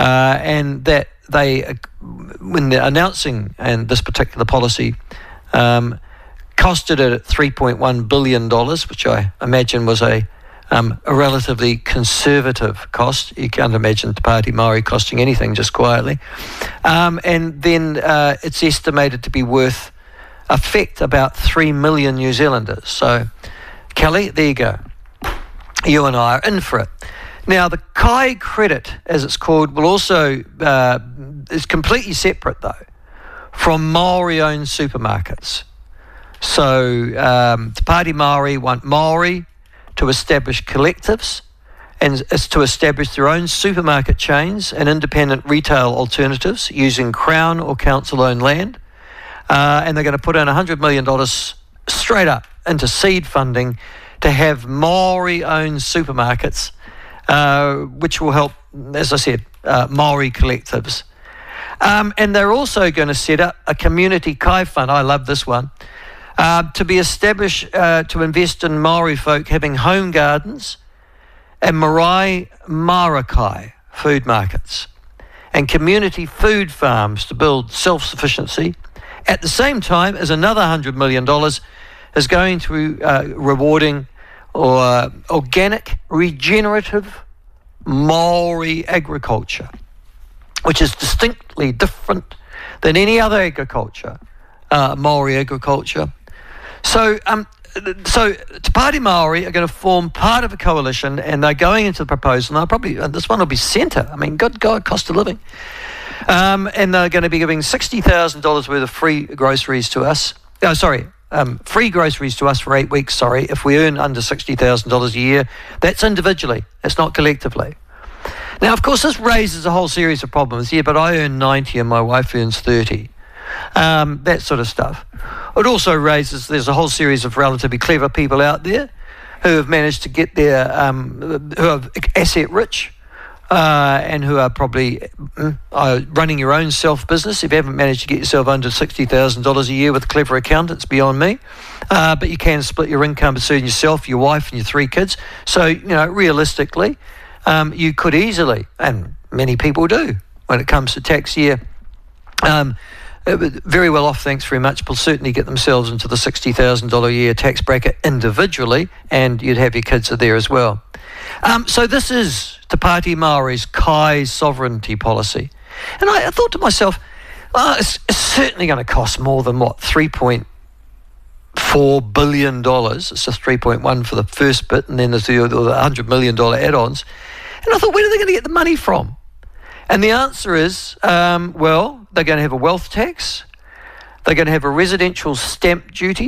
and that they, when they're announcing and this particular policy, costed it at $3.1 billion, which I imagine was a relatively conservative cost. You can't imagine Te Pāti Māori costing anything just quietly. And then it's estimated to be worth, about 3 million New Zealanders. So, Kelly, there you go. You and I are in for it. Now, the Kai credit, as it's called, will also is completely separate, though, from Māori-owned supermarkets. So, Te Pāti Māori want Māori to establish collectives and is to establish their own supermarket chains and independent retail alternatives using Crown or Council-owned land. And they're going to put in $100 million straight up into seed funding to have Māori-owned supermarkets, which will help, as I said, Māori collectives. And they're also going to set up a community kai fund. I love this one. To be established to invest in Māori folk having home gardens and marae marakai food markets and community food farms to build self-sufficiency. At the same time as another $100 million is going to rewarding organic, regenerative Māori agriculture, which is distinctly different than any other agriculture, Māori agriculture. So Te Pāti Māori are going to form part of a coalition, and they're going into the proposal. Now, probably this one will be centre. I mean, good God, cost of living. And they're going to be giving $60,000 worth of free groceries to us. Free groceries to us for 8 weeks, if we earn under $60,000 a year. That's individually. That's not collectively. Now, of course, this raises a whole series of problems. Yeah, but I earn 90 and my wife earns 30. That sort of stuff. It also raises, there's a whole series of relatively clever people out there who have managed to get their, who are asset rich, and who are probably running your own self-business. If you haven't managed to get yourself under $60,000 a year with clever accountants, beyond me. But you can split your income between yourself, your wife and your 3 kids. So, realistically, you could easily, and many people do, when it comes to tax year, very well off, thanks very much, will certainly get themselves into the $60,000 a year tax bracket individually, and you'd have your kids there as well. So this is Te Pāti Māori's Kai sovereignty policy. And I thought to myself, it's certainly going to cost more than, $3.4 billion. It's just 3.1 for the first bit, and then there's the $100 million add-ons. And I thought, where are they going to get the money from? And the answer is, they're going to have a wealth tax, they're going to have a residential stamp duty,